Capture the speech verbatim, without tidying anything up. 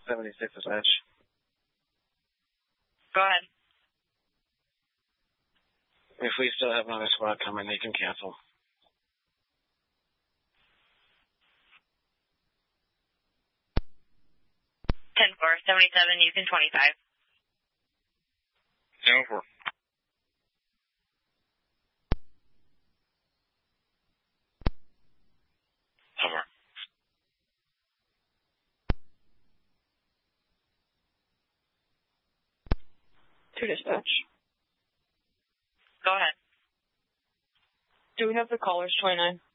seventy-six dispatch. Go ahead. If we still have another squad coming, they can cancel. ten four, seventy-seven, Houston twenty-five. Over. Over. Two dispatch. Go ahead. Do we have the callers twenty-nine?